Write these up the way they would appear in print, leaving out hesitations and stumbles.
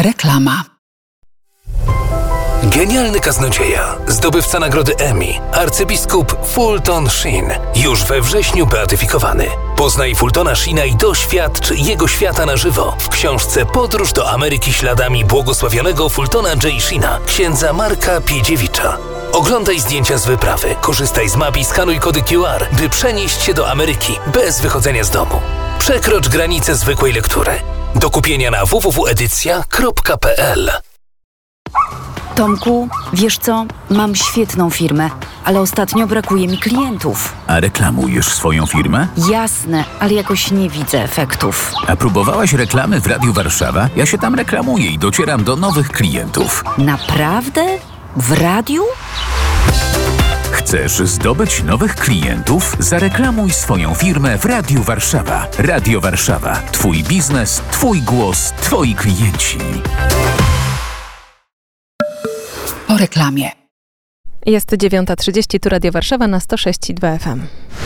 Reklama. Genialny kaznodzieja, zdobywca nagrody Emmy, arcybiskup Fulton Sheen, już we wrześniu beatyfikowany. Poznaj Fultona Sheena i doświadcz jego świata na żywo w książce Podróż do Ameryki śladami błogosławionego Fultona J. Sheena, księdza Marka Piedziewicza. Oglądaj zdjęcia z wyprawy, korzystaj z map i skanuj kody QR, by przenieść się do Ameryki bez wychodzenia z domu. Przekrocz granicę zwykłej lektury. Do kupienia na www.edycja.pl. Tomku, wiesz co? Mam świetną firmę, ale ostatnio brakuje mi klientów. A reklamujesz swoją firmę? Jasne, ale jakoś nie widzę efektów. A próbowałaś reklamy w Radiu Warszawa? Ja się tam reklamuję i docieram do nowych klientów. Naprawdę? W radiu? Chcesz zdobyć nowych klientów? Zareklamuj swoją firmę w Radiu Warszawa. Radio Warszawa. Twój biznes, twój głos, twoi klienci. Po reklamie. Jest 9:30, tu Radio Warszawa na 106,2 FM.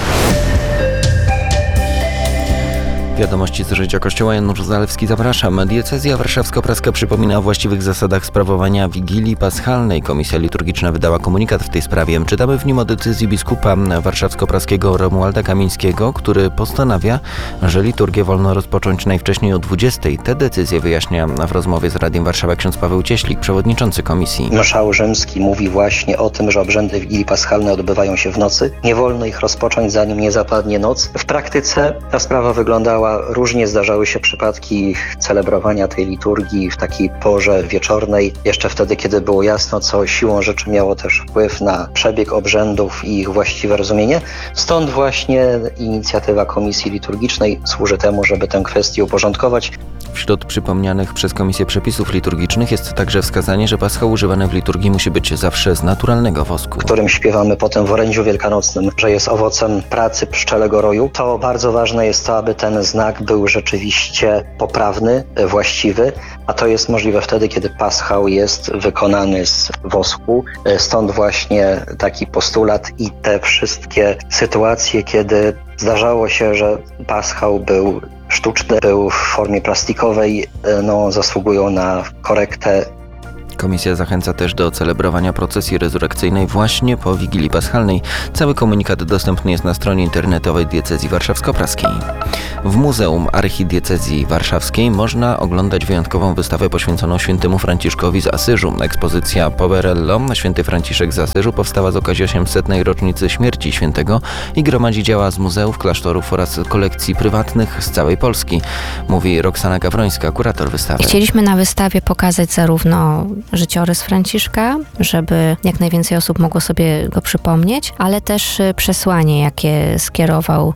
Wiadomości z życia Kościoła. Janusz Zalewski, zapraszam. Diecezja warszawsko-praska przypomina o właściwych zasadach sprawowania Wigilii Paschalnej. Komisja liturgiczna wydała komunikat w tej sprawie. Czytamy w nim o decyzji biskupa warszawsko-praskiego Romualda Kamińskiego, który postanawia, że liturgię wolno rozpocząć najwcześniej o 20:00. Tę decyzję wyjaśnia w rozmowie z Radiem Warszawa ksiądz Paweł Cieślik, przewodniczący komisji. Marszał Rzymski mówi właśnie o tym, że obrzędy Wigilii Paschalnej odbywają się w nocy. Nie wolno ich rozpocząć, zanim nie zapadnie noc. W praktyce ta sprawa wyglądała różnie. Zdarzały się przypadki celebrowania tej liturgii w takiej porze wieczornej, jeszcze wtedy, kiedy było jasno, co siłą rzeczy miało też wpływ na przebieg obrzędów i ich właściwe rozumienie. Stąd właśnie inicjatywa Komisji Liturgicznej służy temu, żeby tę kwestię uporządkować. Wśród przypomnianych przez Komisję przepisów liturgicznych jest także wskazanie, że pascha używane w liturgii musi być zawsze z naturalnego wosku, którym śpiewamy potem w orędziu wielkanocnym, że jest owocem pracy pszczelego roju. To bardzo ważne jest to, aby ten znak był rzeczywiście poprawny, właściwy, a to jest możliwe wtedy, kiedy paschał jest wykonany z wosku. Stąd właśnie taki postulat i te wszystkie sytuacje, kiedy zdarzało się, że paschał był sztuczny, był w formie plastikowej, zasługują na korektę. Komisja zachęca też do celebrowania procesji rezurekcyjnej właśnie po Wigilii Paschalnej. Cały komunikat dostępny jest na stronie internetowej Diecezji Warszawsko-Praskiej. W Muzeum Archidiecezji Warszawskiej można oglądać wyjątkową wystawę poświęconą świętemu Franciszkowi z Asyżu. Ekspozycja Poverello, Święty Franciszek z Asyżu, powstała z okazji 800. rocznicy śmierci świętego i gromadzi dzieła z muzeów, klasztorów oraz kolekcji prywatnych z całej Polski, mówi Roxana Gawrońska, kurator wystawy. Chcieliśmy na wystawie pokazać zarówno życiorys Franciszka, żeby jak najwięcej osób mogło sobie go przypomnieć, ale też przesłanie, jakie skierował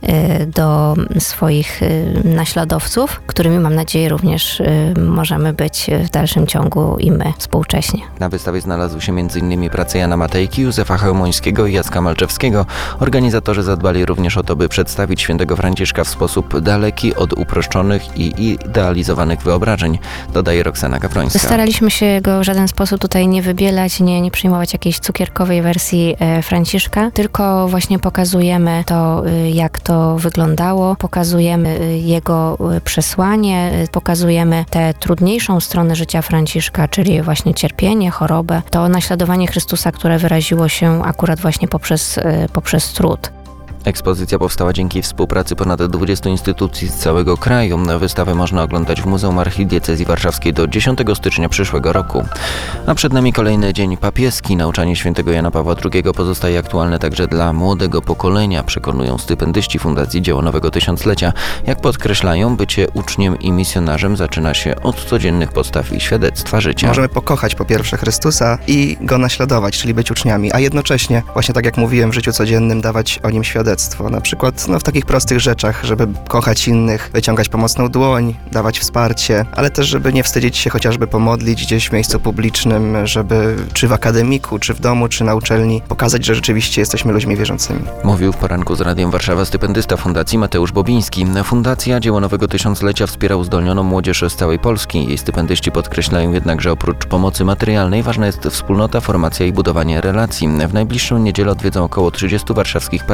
do swoich naśladowców, którymi mam nadzieję również możemy być w dalszym ciągu i my współcześnie. Na wystawie znalazły się m.in. prace Jana Matejki, Józefa Chełmońskiego i Jacka Malczewskiego. Organizatorzy zadbali również o to, by przedstawić świętego Franciszka w sposób daleki od uproszczonych i idealizowanych wyobrażeń, dodaje Roxana Gawrońska. Staraliśmy się go w żaden sposób tutaj nie wybielać, nie przyjmować jakiejś cukierkowej wersji Franciszka, tylko właśnie pokazujemy to, jak to wyglądało, pokazujemy jego przesłanie, pokazujujemy tę trudniejszą stronę życia Franciszka, czyli właśnie cierpienie, chorobę, to naśladowanie Chrystusa, które wyraziło się akurat właśnie poprzez trud. Ekspozycja powstała dzięki współpracy ponad 20 instytucji z całego kraju. Wystawę można oglądać w Muzeum Archidiecezji Warszawskiej do 10 stycznia przyszłego roku. A przed nami kolejny dzień papieski. Nauczanie świętego Jana Pawła II pozostaje aktualne także dla młodego pokolenia, przekonują stypendyści Fundacji Dzieło Nowego Tysiąclecia. Jak podkreślają, bycie uczniem i misjonarzem zaczyna się od codziennych podstaw i świadectwa życia. Możemy pokochać po pierwsze Chrystusa i Go naśladować, czyli być uczniami, a jednocześnie, właśnie tak jak mówiłem, w życiu codziennym dawać o Nim świadectwo. Na przykład w takich prostych rzeczach, żeby kochać innych, wyciągać pomocną dłoń, dawać wsparcie, ale też żeby nie wstydzić się chociażby pomodlić gdzieś w miejscu publicznym, żeby czy w akademiku, czy w domu, czy na uczelni pokazać, że rzeczywiście jesteśmy ludźmi wierzącymi. Mówił w poranku z Radiem Warszawa stypendysta Fundacji Mateusz Bobiński. Fundacja Dzieło Nowego Tysiąclecia wspiera uzdolnioną młodzież z całej Polski. Jej stypendyści podkreślają jednak, że oprócz pomocy materialnej ważna jest wspólnota, formacja i budowanie relacji. W najbliższą niedzielę odwiedzą około 30 warszawskich parafii, by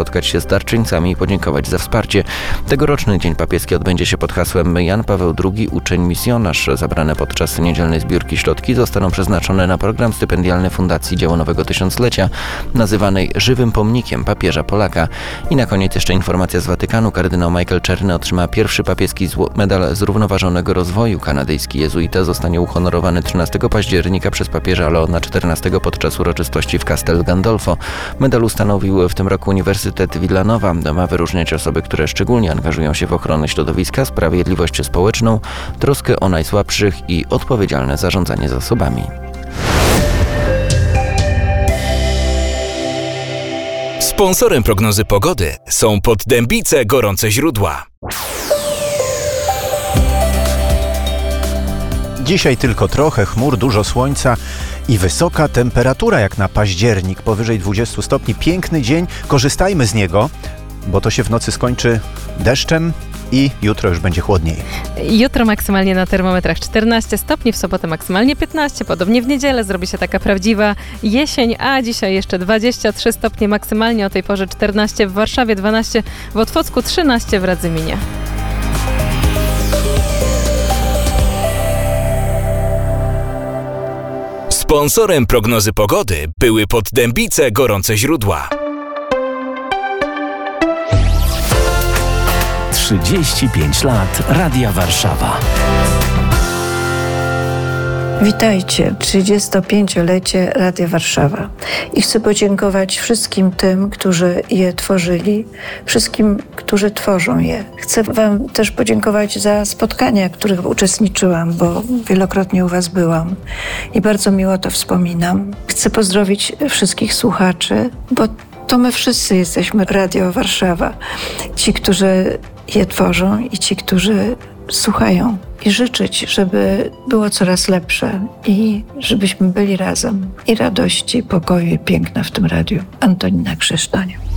spotkać się z darczyńcami i podziękować za wsparcie. Tegoroczny Dzień Papieski odbędzie się pod hasłem Jan Paweł II, uczeń misjonarz. Zabrane podczas niedzielnej zbiórki środki zostaną przeznaczone na program stypendialny Fundacji Dzieło Nowego Tysiąclecia, nazywanej Żywym Pomnikiem Papieża Polaka. I na koniec jeszcze informacja z Watykanu. Kardynał Michael Czerny otrzyma pierwszy papieski medal zrównoważonego rozwoju. Kanadyjski jezuita zostanie uhonorowany 13 października przez papieża Leona XIV podczas uroczystości w Castel Gandolfo. Medal ustanowił w tym roku Uniwersytet Villanova. Ma wyróżniać osoby, które szczególnie angażują się w ochronę środowiska, sprawiedliwość społeczną, troskę o najsłabszych i odpowiedzialne zarządzanie zasobami. Sponsorem prognozy pogody są Poddębice Gorące Źródła. Dzisiaj tylko trochę chmur, dużo słońca i wysoka temperatura jak na październik, powyżej 20 stopni. Piękny dzień, korzystajmy z niego, bo to się w nocy skończy deszczem i jutro już będzie chłodniej. Jutro maksymalnie na termometrach 14 stopni, w sobotę maksymalnie 15, podobnie w niedzielę zrobi się taka prawdziwa jesień, a dzisiaj jeszcze 23 stopnie maksymalnie, o tej porze 14 w Warszawie, 12 w Otwocku, 13 w Radzyminie. Sponsorem prognozy pogody były Poddębice Gorące Źródła. 35 lat Radia Warszawa. Witajcie, 35-lecie Radia Warszawa. I chcę podziękować wszystkim tym, którzy je tworzyli, wszystkim, którzy tworzą je. Chcę Wam też podziękować za spotkania, w których uczestniczyłam, bo wielokrotnie u Was byłam i bardzo miło to wspominam. Chcę pozdrowić wszystkich słuchaczy, bo to my wszyscy jesteśmy Radio Warszawa. Ci, którzy je tworzą i ci, którzy słuchają. I życzyć, żeby było coraz lepsze i żebyśmy byli razem. I radości, pokoju i piękna w tym radiu. Antonina Krzesztonia.